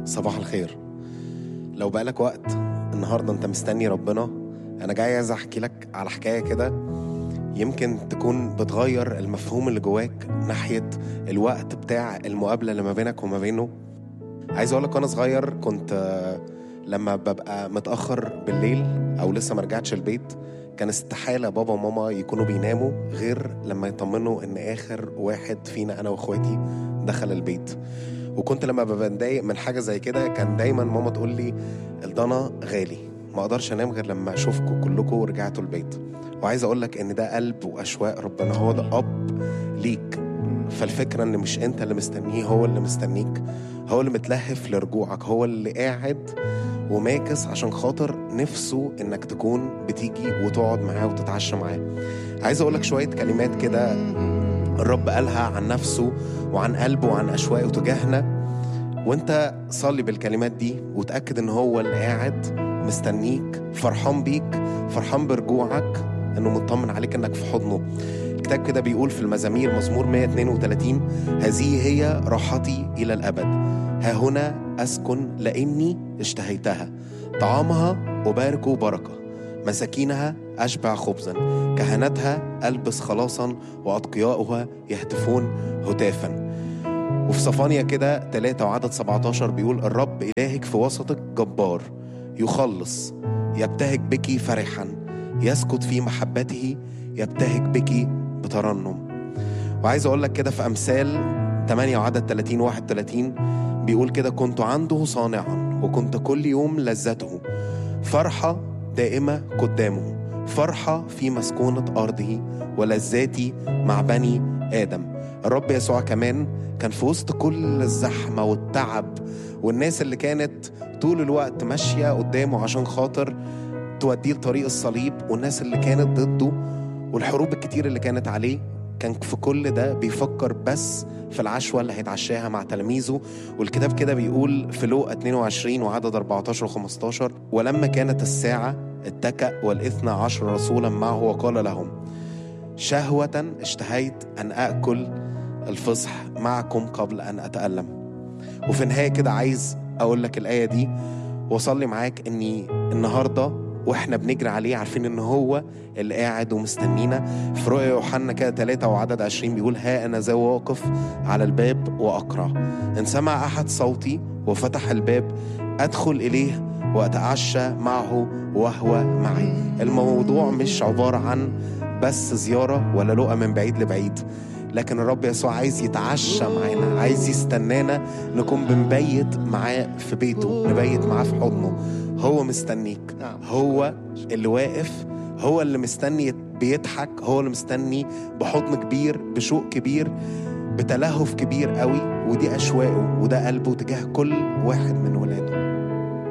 صباح الخير. لو بقالك وقت النهاردة انت مستني ربنا، انا جاي عايز احكي لك على حكاية كده يمكن تكون بتغير المفهوم اللي جواك ناحية الوقت بتاع المقابلة اللي ما بينك وما بينه. عايز اقولك وانا صغير كنت لما ببقى متأخر بالليل او لسه مرجعتش البيت، كان استحالة بابا وماما يكونوا بيناموا غير لما يطمنوا ان اخر واحد فينا انا واخواتي دخل البيت. وكنت لما ببقى متضايق من حاجة زي كده كان دايما ماما تقول لي الضنا غالي، ما اقدرش انام غير لما اشوفكم كلكم رجعتوا البيت. وعايز اقولك ان ده قلب واشواق ربنا، هو ده اب ليك. فالفكرة ان مش انت اللي مستنيه، هو اللي مستنيك، هو اللي متلهف لرجوعك، هو اللي قاعد وماكس عشان خاطر نفسه انك تكون بتيجي وتقعد معاه وتتعشى معاه. عايز اقولك شوية كلمات كده الرب قالها عن نفسه وعن قلبه وعن أشواقه تجاهنا، وانت صلي بالكلمات دي وتأكد ان هو اللي قاعد مستنيك، فرحان بيك، فرحان برجوعك، انه مطمن عليك انك في حضنه. الكتاب كده بيقول في المزامير مزمور 132: هذه هي راحتي إلى الأبد، ها هنا أسكن لأني اشتهيتها، طعامها أبارك بركة، مساكينها أشبع خبزا، كهنتها ألبس خلاصا، وأتقياؤها يهتفون هتافا. وفي صفانيا كده 3 وعدد 17 بيقول: الرب إلهك في وسطك جبار، يخلص، يبتهج بك فرحا، يسكت في محبته، يبتهج بك بترنم. وعايز أقول لك كده في أمثال 8 وعدد 30 31 بيقول كده: كنت عنده صانعا وكنت كل يوم لذته، فرحة دائمة قدامه، فرحة في مسكونة أرضه، ولذاتي مع بني آدم. الرب يسوع كمان كان في وسط كل الزحمة والتعب والناس اللي كانت طول الوقت ماشية قدامه عشان خاطر توديه لطريق الصليب، والناس اللي كانت ضده والحروب الكتير اللي كانت عليه، كان في كل ده بيفكر بس في العشوة اللي هيتعشاها مع تلاميذه. والكتاب كده بيقول في لوقا 22 وعدد 14 و15: ولما كانت الساعة اتكأ والاثنى عشر رسولا معه وقال لهم: شهوة اشتهيت أن أكل الفصح معكم قبل أن أتألم. وفي النهاية كده عايز أقول لك الآية دي وصلي معاك إني النهاردة واحنا بنجري عليه عارفين ان هو اللي قاعد ومستنينا. في رؤيا يوحنا كده 3 وعدد 20 بيقول: ها انا ذا واقف على الباب واقرع، ان سمع احد صوتي وفتح الباب ادخل اليه واتعشى معه وهو معي. الموضوع مش عبارة عن بس زيارة ولا لقى من بعيد لبعيد، لكن الرب يسوع عايز يتعشى معانا، عايز يستنانا نكون بنبيت معاه في بيته، نبيت معاه في حضنه. هو مستنيك، هو اللي واقف، هو اللي مستني بيضحك، هو اللي مستني بحضن كبير، بشوق كبير، بتلهف كبير قوي. ودي أشواقه وده قلبه تجاه كل واحد من ولاده.